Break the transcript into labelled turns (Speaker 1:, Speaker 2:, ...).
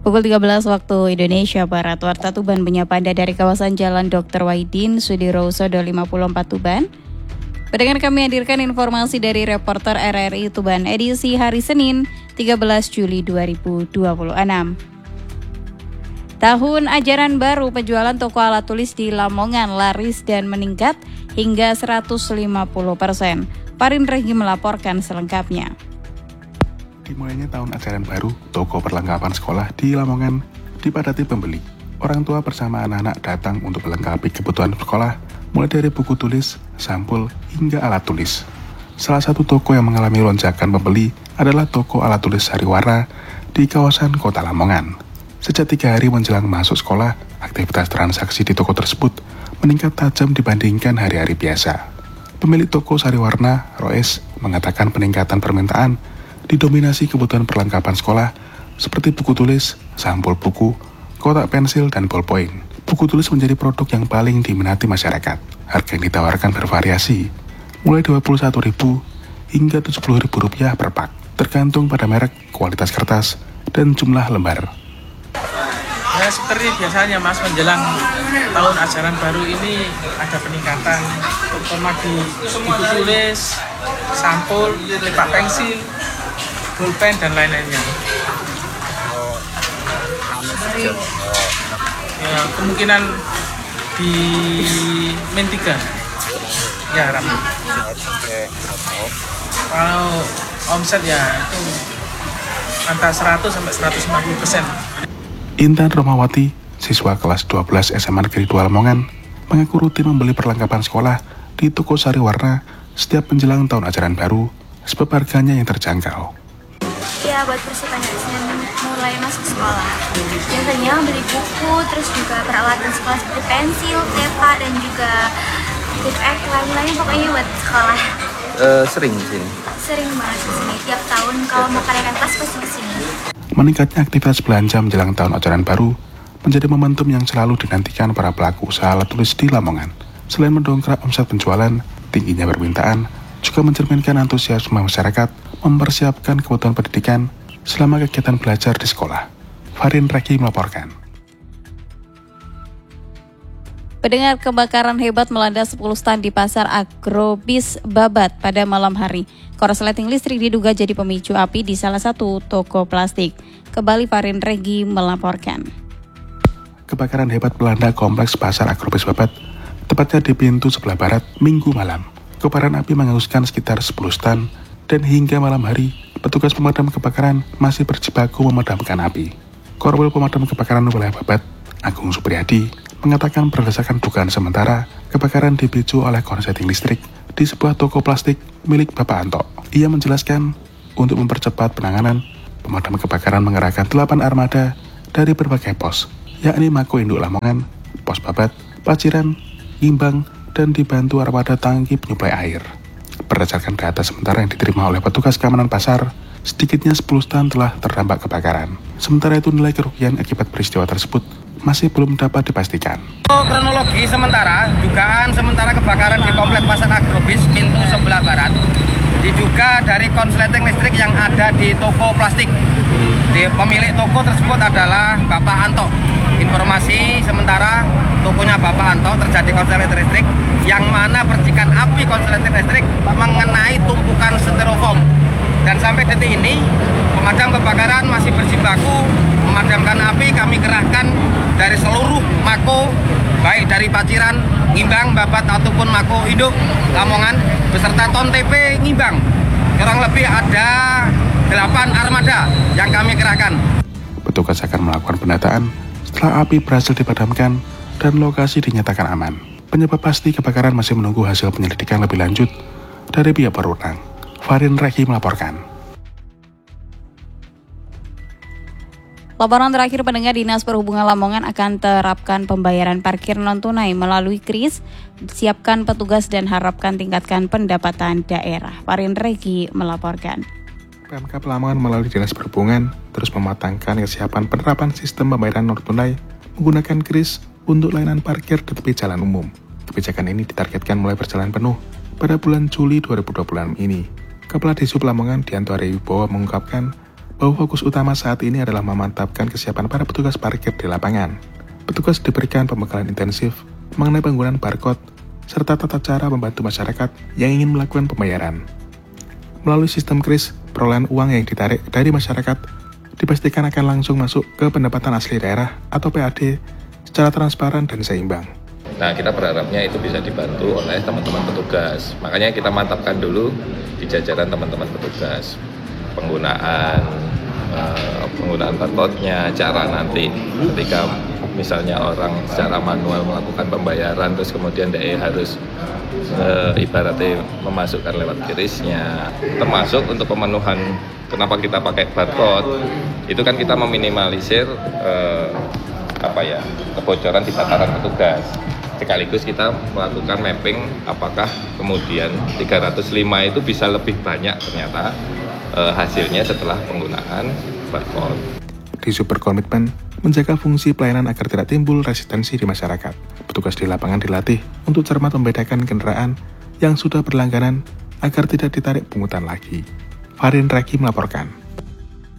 Speaker 1: Pukul 13 waktu Indonesia Barat, Warta Tuban menyapa Anda dari kawasan Jalan Dr. Wahidin Sudirohusodo 54 Tuban. Pendengar, kami hadirkan informasi dari reporter RRI Tuban edisi hari Senin 13 Juli 2026. Tahun ajaran baru, penjualan toko alat tulis di Lamongan laris dan meningkat hingga 150%. Farin Regi melaporkan selengkapnya.
Speaker 2: Dimulainya tahun ajaran baru, toko perlengkapan sekolah di Lamongan dipadati pembeli. Orang tua bersama anak-anak datang untuk melengkapi kebutuhan sekolah, mulai dari buku tulis, sampul, hingga alat tulis. Salah satu toko yang mengalami lonjakan pembeli adalah toko alat tulis Sariwarna di kawasan Kota Lamongan. Sejak 3 hari menjelang masuk sekolah, aktivitas transaksi di toko tersebut meningkat tajam dibandingkan hari-hari biasa. Pemilik toko Sariwarna, Roes, mengatakan peningkatan permintaan didominasi kebutuhan perlengkapan sekolah seperti buku tulis, sampul buku, kotak pensil, dan ballpoint. Buku tulis menjadi produk yang paling diminati masyarakat. Harga yang ditawarkan bervariasi, mulai Rp21.000 hingga Rp70.000 per pak, tergantung pada merek, kualitas kertas, dan jumlah lembar.
Speaker 3: Ya, seperti biasanya Mas, menjelang tahun ajaran baru ini ada peningkatan, terutama di buku tulis, sampul, lepak pensil, pulpen, dan lain-lainnya. Ya, kemungkinan di min 3 ya ramai. Kalau omset ya itu antara 100 sampai 150%.
Speaker 2: Intan Romawati, siswa kelas 12 SMA Negeri 2 Lamongan, mengaku rutin membeli perlengkapan sekolah di toko Sariwarna setiap menjelang tahun ajaran baru sebab harganya yang terjangkau.
Speaker 4: Ya, buat persiapan mulai masuk sekolah. Biasanya beli buku, terus juga peralatan sekolah seperti pensil, peta, dan juga tip X, lain-lain pokoknya buat sekolah.
Speaker 5: Sering di sini?
Speaker 4: Sering banget di sini. Tiap tahun kalau mau karyakan kelas pasti di sini.
Speaker 2: Meningkatnya aktivitas belanja menjelang tahun ajaran baru menjadi momentum yang selalu dinantikan para pelaku usaha alat tulis di Lamongan. Selain mendongkrak omset penjualan, tingginya permintaan juga mencerminkan antusiasme masyarakat mempersiapkan kebutuhan pendidikan selama kegiatan belajar di sekolah. Farin Regi melaporkan.
Speaker 1: Pendengar, kebakaran hebat melanda 10 stand di pasar Agrobis Babat pada malam hari. Korsleting listrik diduga jadi pemicu api di salah satu toko plastik. Kembali Farin Regi melaporkan.
Speaker 2: Kebakaran hebat melanda kompleks pasar Agrobis Babat, tepatnya di pintu sebelah barat, Minggu malam. Kobaran api menghanguskan sekitar 10 stand, dan hingga malam hari, petugas pemadam kebakaran masih berjibaku memadamkan api. Korwil Pemadam Kebakaran Wilayah Babat, Agung Supriyadi, mengatakan berdasarkan dugaan sementara, kebakaran dipicu oleh korsleting listrik di sebuah toko plastik milik Bapak Anto. Ia menjelaskan, untuk mempercepat penanganan, pemadam kebakaran mengerahkan 8 armada dari berbagai pos, yakni Mako Induk Lamongan, Pos Babat, Paciran, Gimbang, dan dibantu armada tangki penyuplai air. Berdasarkan data sementara yang diterima oleh petugas keamanan pasar, sedikitnya 10 stand telah terdampak kebakaran. Sementara itu nilai kerugian akibat peristiwa tersebut masih belum dapat dipastikan.
Speaker 5: Kronologi sementara, dugaan sementara kebakaran di komplek pasar Agrobis pintu sebelah barat diduga dari korsleting listrik yang ada di toko plastik. Pemilik toko tersebut adalah Bapak Anto. Informasi sementara, tokonya Bapak Anto terjadi korsleting listrik yang mana percikan api korsleting listrik mengenai tumpukan styrofoam. Dan sampai detik ini, pemadam kebakaran masih berjibaku memadamkan api. Kami kerahkan dari seluruh Mako, baik dari Paciran, Ngimbang, Babat, ataupun Mako Induk Lamongan, beserta Ton TP Ngimbang. Kurang lebih ada 8 armada yang kami kerahkan.
Speaker 2: Petugas akan melakukan pendataan setelah api berhasil dipadamkan dan lokasi dinyatakan aman. Penyebab pasti kebakaran masih menunggu hasil penyelidikan lebih lanjut dari pihak berwenang. Farin Regi melaporkan.
Speaker 1: Laporan terakhir, pendengar, Dinas Perhubungan Lamongan akan terapkan pembayaran parkir non-tunai melalui KRIS, siapkan petugas dan harapkan tingkatkan pendapatan daerah. Farin Regi melaporkan.
Speaker 2: Pemkab Lamongan melalui Dinas Perhubungan terus mematangkan kesiapan penerapan sistem pembayaran non-tunai menggunakan KRIS untuk layanan parkir di tepi jalan umum. Kebijakan ini ditargetkan mulai berjalan penuh pada bulan Juli 2026 ini. Kepala Dishub Lamongan Dianto Arya Wibowo mengungkapkan bahwa fokus utama saat ini adalah memantapkan kesiapan para petugas parkir di lapangan. Petugas diberikan pembekalan intensif mengenai penggunaan barcode serta tata cara membantu masyarakat yang ingin melakukan pembayaran. Melalui sistem kris, perolehan uang yang ditarik dari masyarakat dipastikan akan langsung masuk ke pendapatan asli daerah atau PAD secara transparan dan seimbang.
Speaker 6: Nah, kita berharapnya itu bisa dibantu oleh teman-teman petugas. Makanya kita mantapkan dulu di jajaran teman-teman petugas penggunaan barcode-nya, cara nanti ketika misalnya orang secara manual melakukan pembayaran terus kemudian dia harus ibaratnya memasukkan lewat kirisnya, termasuk untuk pemenuhan kenapa kita pakai barcode itu kan kita meminimalisir kebocoran di tataran petugas. Sekaligus kita melakukan mapping apakah kemudian 305 itu bisa lebih banyak ternyata hasilnya setelah penggunaan barcode.
Speaker 2: Dishub berkomitmen menjaga fungsi pelayanan agar tidak timbul resistensi di masyarakat. Petugas di lapangan dilatih untuk cermat membedakan kendaraan yang sudah berlangganan agar tidak ditarik pungutan lagi. Farin Raki melaporkan.